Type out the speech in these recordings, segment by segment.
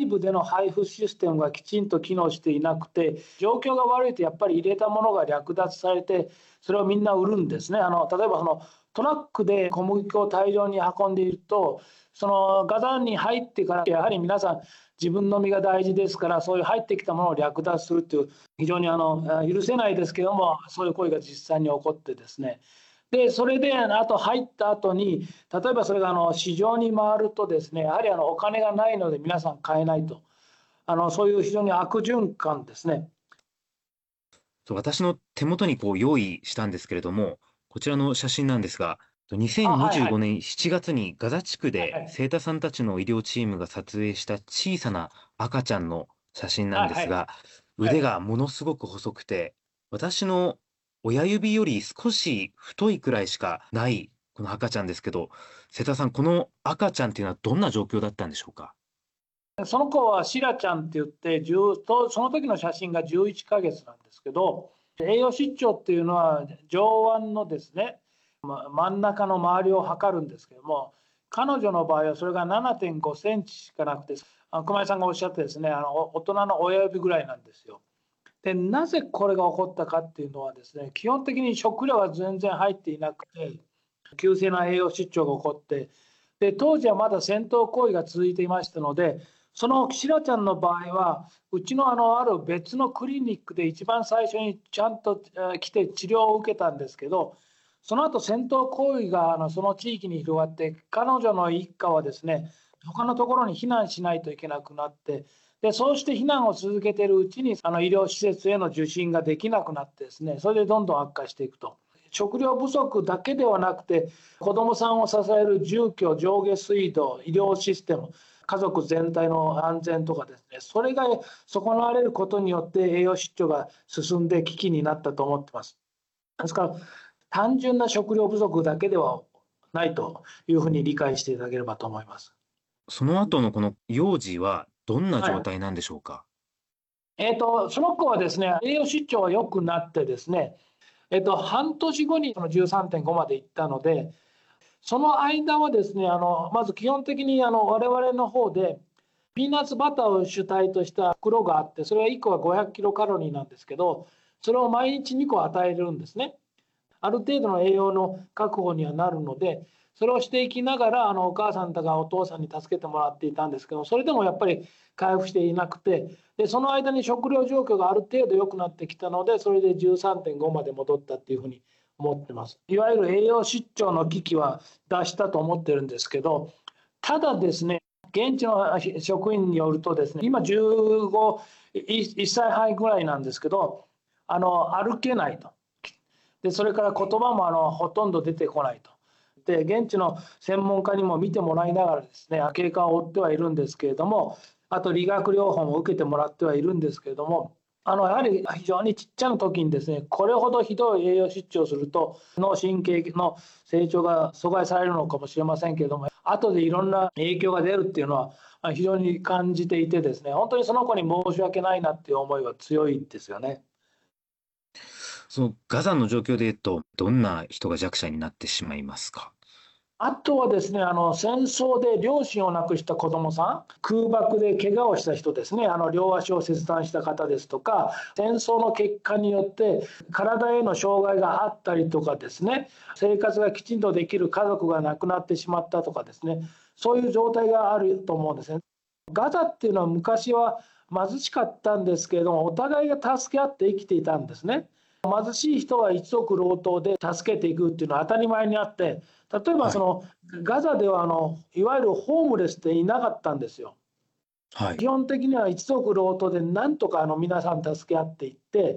部での配布システムがきちんと機能していなくて、状況が悪いとやっぱり入れたものが略奪されて、それをみんな売るんですね。例えばトラックで小麦粉を大量に運んでいると、そのガザに入ってからやはり皆さん自分の身が大事ですから、そういう入ってきたものを略奪するという、非常に許せないですけども、そういう行為が実際に起こってですね、でそれであと入った後に、例えばそれが市場に回るとですね、やはりお金がないので皆さん買えないと、そういう非常に悪循環ですね。 私の手元に用意したんですけれども、こちらの写真なんですが、2025 はいはい年7月にガザ地区ではいはい清田さんたちの医療チームが撮影した小さな赤ちゃんの写真なんはいはいですが、 はい腕がものすごく細くて、私の親指より少し太いくらいしかないこの赤ちゃんですけど、清田さん、この赤ちゃんっていうのはどんな状況だったんでしょうか？ その子はシラちゃんって言ってその時の写真が11ヶ月なんですけど、栄養失調っていうのは上腕のですね、真ん中の周りを測るんですけども、彼女の場合はそれが7.5センチしかなくて、熊井さんがおっしゃってですね、大人の親指ぐらいなんですよ。でなぜこれが起こったかっていうのはですね、基本的に食料が全然入っていなくて、急性な栄養失調が起こって、で当時はまだ戦闘行為が続いていましたので、そのシラちゃんの場合はうちのある別のクリニックで一番最初にちゃんと来て治療を受けたんですけど、その後戦闘行為がその地域に広がって、彼女の一家はですね、他のところに避難しないといけなくなって、でそうして避難を続けているうちに医療施設への受診ができなくなってですね、それでどんどん悪化していくと。食料不足だけではなくて、子どもさんを支える住居、上下水道、医療システム、家族全体の安全とかですね、それが損なわれることによって栄養失調が進んで危機になったと思ってます。ですから単純な食料不足だけではないというふうに理解していただければと思います。 その後のこの幼児はどんなはい。 状態なんでしょうか？ その子はですね、栄養失調が良くなってですね、半年後にその13.5までいったので、その間はですね、まず基本的に我々の方でピーナッツバターを主体とした袋があって、それは1個は500キロカロリーなんですけど、それを毎日2個与えるんですね。ある程度の栄養の確保にはなるので、それをしていきながらお母さんとかお父さんに助けてもらっていたんですけど、それでもやっぱり回復していなくて、でその間に食料状況がある程度良くなってきたので、それで13.5まで戻ったっていうふうに思ってます。いわゆる栄養失調の危機は脱したと思ってるんですけど、ただですね、現地の職員によるとですね、今15、1歳半ぐらいなんですけど、歩けないと。でそれから言葉もほとんど出てこないと。で現地の専門家にも見てもらいながらですね、経過を追ってはいるんですけれども、あと理学療法も受けてもらってはいるんですけれども、やはり非常にちっちゃな時にですね、これほどひどい栄養失調すると脳神経の成長が阻害されるのかもしれませんけれども、後でいろんな影響が出るっていうのは非常に感じていてですね、本当にその子に申し訳ないなっていう思いは強いですよね。 そのガザの状況で言うと、どんな人が弱者になってしまいますか？ あとはですね、戦争で両親を亡くした子どもさん、空爆で怪我をした人ですね、両足を切断した方ですとか、戦争の結果によって体への障害があったりとかですね、生活がきちんとできる家族が亡くなってしまったとかですね、そういう状態があると思うんですね。ガザっていうのは昔は貧しかったんですけれども、お互いが助け合って生きていたんですね。貧しい人は一族郎党で助けていくっていうのは当たり前にあって、例えばはい。 ガザではいわゆるホームレスっていなかったんですよ。 はい。 基本的には一族郎党でなんとか皆さん助け合っていって、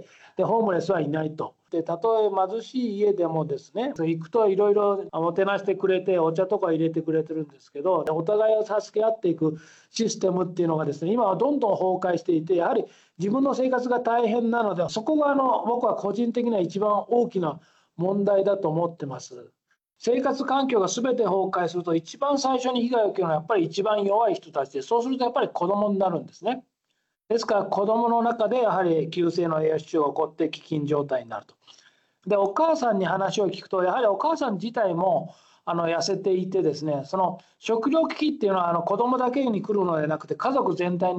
でホームレスはいないと。でたとえ貧しい家でもですね、行くといろいろもてなしてくれてお茶とか入れてくれてるんですけど、お互いを助け合っていくシステムっていうのがですね、今はどんどん崩壊していて、やはり自分の生活が大変なので、そこが僕は個人的には一番大きな問題だと思ってます。生活環境が全て崩壊すると、一番最初に被害を受けるのはやっぱり一番弱い人たちで、そうするとやっぱり子どもになるんですね。ですから子どもの中でやはり急性の栄養失調が起こって飢饉状態になると。でお母さんに話を聞くと、やはりお母さん自体も痩せていてですね、その食糧危機っていうのは子どもだけに来るのではなくて家族全体に